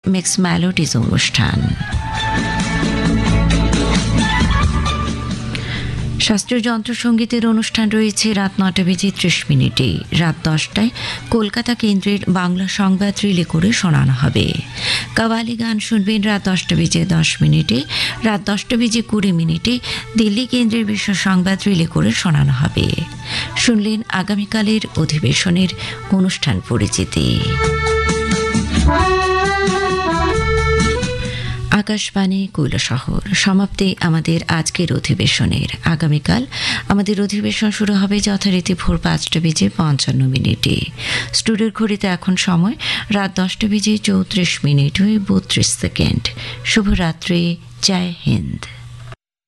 Mix melodies অনুষ্ঠান। শাস্ত্রীয় যন্ত্রসঙ্গীতের অনুষ্ঠান রয়েছে রাত 9:30 রাত 10টায় কলকাতা কেন্দ্রের বাংলা সংবাদ রিলে করে শোনানো হবে। কাওয়ালি গান শুনবেন রাত 10:10 রাত 10:20 দিল্লি কেন্দ্রের বিশ্ব সংবাদ রিলে করে শোনানো হবে। শুনলেন আগামীকালের অধিবেশনের অনুষ্ঠান পরিচিতি। আকাশবাণী কৈলাসহর। সমাপ্তি আমাদের আজকের অধিবেশনের। আগামীকাল আমাদের অধিবেশন শুরু হবে যথারীতি ভোর 5:55 স্টুডিওর ঘড়িতে এখন সময় রাত 10:34 হয়ে 32 সেকেন্ড। শুভরাত্রি। জয় হিন্দ।